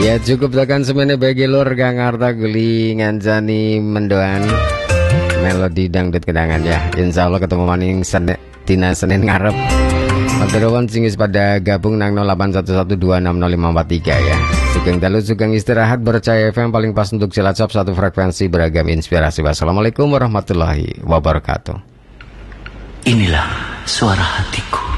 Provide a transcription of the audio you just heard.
Ya cukup tekan semene bagi lur kang arta guli ngancani mendoan melodi dangdut kedangan ya. Insya Allah ketemu maning tina Senin ngarep. Materawan singis pada gabung nang 0811260543 ya. Sugeng dalu sugeng istirahat bercaya FM paling pas untuk Cilacap satu frekuensi beragam inspirasi. Wassalamualaikum warahmatullahi wabarakatuh. Inilah suara hatiku.